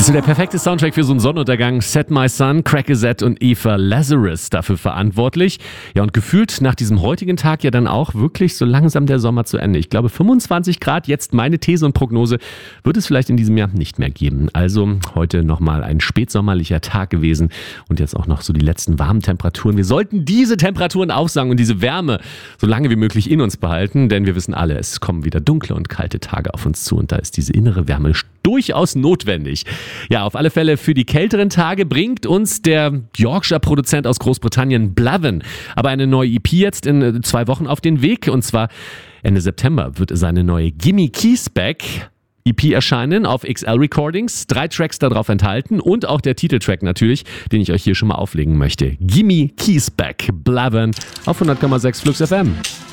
So der perfekte Soundtrack für so einen Sonnenuntergang. Set My Sun, Crackazette und Eva Lazarus dafür verantwortlich. Ja, und gefühlt nach diesem heutigen Tag ja dann auch wirklich so langsam der Sommer zu Ende. Ich glaube 25 Grad, jetzt meine These und Prognose, wird es vielleicht in diesem Jahr nicht mehr geben. Also heute nochmal ein spätsommerlicher Tag gewesen und jetzt auch noch so die letzten warmen Temperaturen. Wir sollten diese Temperaturen aufsagen und diese Wärme so lange wie möglich in uns behalten, denn wir wissen alle, es kommen wieder dunkle und kalte Tage auf uns zu und da ist diese innere Wärme durchaus notwendig. Ja, auf alle Fälle für die kälteren Tage bringt uns der Yorkshire-Produzent aus Großbritannien Blavan aber eine neue EP jetzt in 2 Wochen auf den Weg und zwar Ende September wird seine neue Gimme Keys Back EP erscheinen auf XL Recordings. 3 Tracks darauf enthalten und auch der Titeltrack natürlich, den ich euch hier schon mal auflegen möchte. Gimme Keys Back, Blavan auf 100,6 Flux FM.